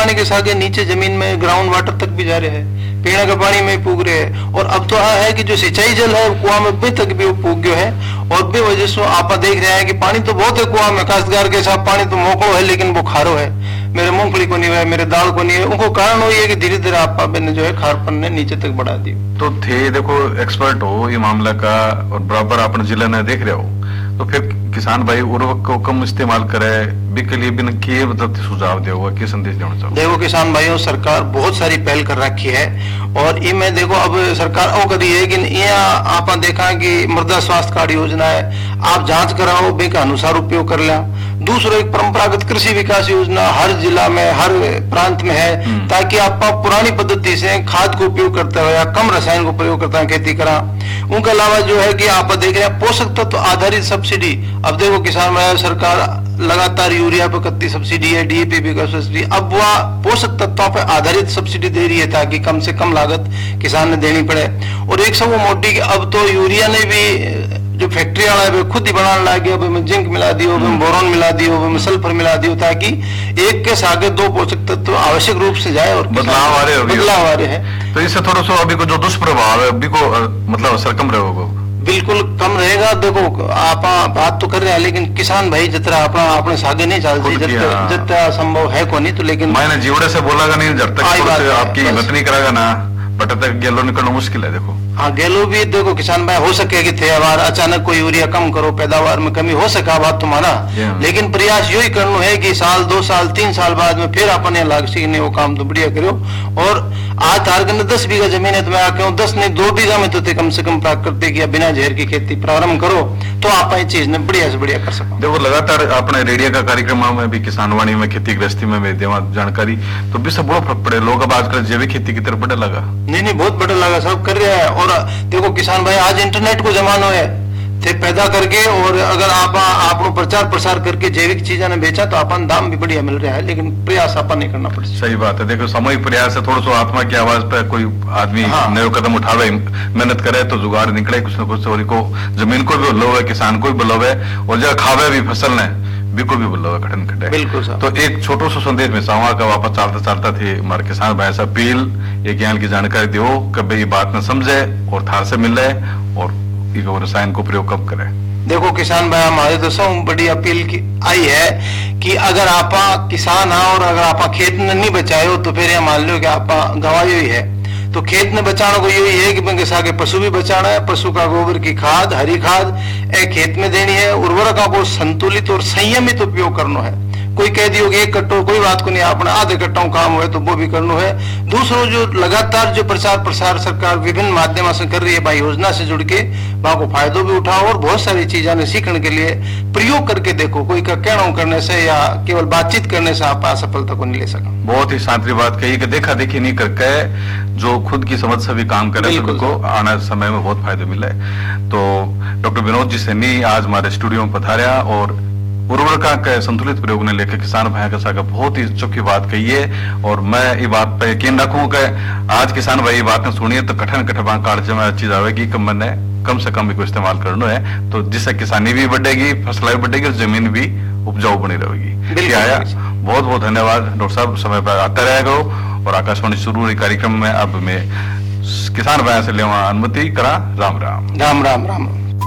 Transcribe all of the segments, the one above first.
पानी के सागे नीचे जमीन में ग्राउंड वाटर तक भी जा रहे हैं, पीने का पानी में पूग रहे हैं। और अब तो है कि जो सिंचाई जल है कुआं में भी तक भी वो पूग गयो है। और बे वजह से आप देख रहे हैं कि पानी तो बहुत है कुआं में, काश्तकार के साथ पानी तो मोकड़ो है लेकिन वो खारो है, मेरे मूंगफली को नहीं है, मेरे दाल को नहीं है। उनको कारण वही है कि धीरे धीरे आप ने जो है खारपन ने नीचे तक बढ़ा दी। तो थे देखो एक्सपर्ट हो ये मामला का और बराबर अपने जिले में देख रहे हो, तो फिर किसान भाई उर्वरक को कम इस्तेमाल करे बी के लिए बिना किए मतलब सुझाव दिया हुआ, क्या संदेश देना चाहो? देखो किसान भाइयों, सरकार बहुत सारी पहल कर रखी है और इनमें देखो अब सरकार ओ करी है कि यहाँ आप देखा कि मृदा स्वास्थ्य कार्ड योजना है, आप जांच कराओ बे के अनुसार उपयोग कर लिया। दूसरा एक परंपरागत कृषि विकास योजना हर जिला में हर प्रांत में है, ताकि आप पुरानी पद्धति से खाद को उपयोग करते हुए या कम रसायन को प्रयोग करते हुए खेती करा। उनके अलावा जो है कि आप देख रहे हैं पोषक तत्व आधारित सब्सिडी। अब देखो किसान भाई, सरकार लगातार यूरिया पे कितनी सब्सिडी है, डीएपी पे सब्सिडी, अब वह पोषक तत्वों पर आधारित सब्सिडी दे रही है ताकि कम से कम लागत किसान ने देनी पड़े। और एक सब वो मोटी कि अब तो यूरिया ने भी जो फैक्ट्री वाला है खुद ही बनाने लगे, अब में जिंक मिला दियो, अब में बोरॉन मिला दियो, अब में सल्फर मिला दियो, ताकि एक के सागे दो पोषक तत्व आवश्यक रूप से जाए और बदलाव आ रहे हैं। तो इससे थोड़ा सा अभी को जो दुष्प्रभाव है अभी को मतलब असर कम रहेगा, बिल्कुल कम रहेगा। देखो आप बात तो कर रहे हैं लेकिन किसान भाई जितना अपने सागे नहीं चलती जितना संभव है को नहीं, तो लेकिन मैंने जीवड़े से बोला नहीं जब तक आपकी हिम्मत नहीं करागा ना बट तक गेलो निकलना मुश्किल है। देखो हाँ गेलो भी देखो किसान भाई हो सके कि थे अचानक कोई यूरिया कम करो, पैदावार में कमी हो सका, बात तुम्हारा, लेकिन प्रयास यही करना है कि साल 2 साल 3 साल बाद में फिर अपने लाग सीखने वो काम तो बढ़िया करो। और आज तारगन 10 बीघा जमीन है तो मैं आके 10 नहीं 2 बीघा में तो कम से कम प्राकृतिक या बिना जहर की खेती प्रारंभ करो तो आप ये चीज ने बढ़िया से बढ़िया कर सको। देखो लगातार अपने रेडियो का कार्यक्रम में भी किसान वाणी में खेती गृहस्थी में भी देवा जानकारी तो भी सब बड़ा फर्क पड़े, लोग अब आजकल जैविक खेती की तरफ बढ़ने लगा। नहीं बहुत बड़ा लगा, सब कर रहे हैं। और देखो किसान भाई आज इंटरनेट को जमाना है थे पैदा करके, और अगर आप प्रचार प्रसार करके जैविक चीजें ने बेचा तो अपन दाम भी बढ़िया मिल रहा है, लेकिन प्रयास अपन नहीं करना पड़ता। सही बात है। देखो सामूहिक प्रयास है, थोड़ा सा आत्मा की आवाज पे कोई आदमी नए कदम उठावे, मेहनत करे तो जुगाड़ निकले कुछ न कुछ। और को जमीन को भी बल्लो है, किसान को भी बल्लो है, और जब खावे भी फसल ने बिल्कुल भी बल्लो है खटन खटे। बिल्कुल सर। तो एक छोटो सा संदेश में चाहूंगा का वापस चलता थे हमारे किसान भाई से अपील ये ज्ञान की जानकारी दो, कभी ये बात न समझे और थार से मिले और रसायन को प्रयोग कब करें। देखो किसान भाई हमारे तो सब बड़ी अपील की आई है कि अगर आप किसान है और अगर आप खेत ने नहीं बचाए हो तो फिर ये मान लो कि आप गवाई हुई है। तो खेत ने बचाने को यही है कि बंगे सागे पशु भी बचाना है, पशु का गोबर की खाद हरी खाद खेत में देनी है, उर्वरकों को संतुलित और संयमित उपयोग करना है। कोई कह दियो कि 1 कट्टो कोई बात को नहीं, आपने आधे कट्टों काम हुए तो वो भी करना है। दूसरों जो लगातार जो प्रचार प्रसार सरकार विभिन्न माध्यमों से कर रही है, भाई योजना से जुड़ के वहां को फायदो भी उठाओ और बहुत सारी चीजें ने सीखने के लिए प्रयोग करके देखो। कोई का कहना करने से या केवल बातचीत करने से आप असफलता को नहीं ले सका। बहुत ही शांति बात कही कि देखा देखी नहीं करके जो खुद की समझ से भी काम करे तो उनको आने समय में बहुत फायदे मिले। तो डॉक्टर विनोद जी सैनी आज हमारे स्टूडियो में पधारा और उर्वरका के संतुलित प्रयोग ने लेकर किसान भाई के साथ बहुत ही चौकी बात कही है। और मैं ये बात पे यकीन रखूं कि आज किसान भाई ये बातें सुनिए तो कठिन काट में चीज आएगी कि मैंने कम से कम को इस्तेमाल करना है, तो जिससे किसानी भी बढ़ेगी, फसल भी बढ़ेगी और जमीन भी उपजाऊ बनी रहेगी। आया बहुत बहुत धन्यवाद डॉक्टर साहब, समय पर आते रहेगा। और आकाशवाणी शुरू कार्यक्रम में अब मैं किसान भाई से लेवा अनुमति करा। राम राम राम राम राम।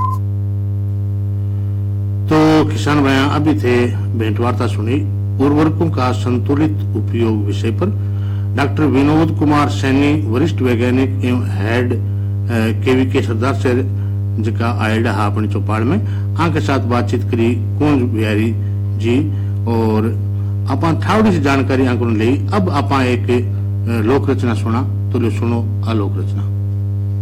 तो किसान भाई अभी थे भेंटवार्ता सुनी उर्वरकों का संतुलित उपयोग विषय पर। डॉक्टर विनोद कुमार सैनी वरिष्ठ वैज्ञानिक एवं हेड केवीके सरदार से जिका आयडा हा अपनी चौपाल में आके साथ बातचीत करी कुंज बिहारी जी, और अपन थोड़ी सी जानकारी आंकड़ों ली। अब आप एक लोक रचना सुना तो लो सुनो आलोक रचना।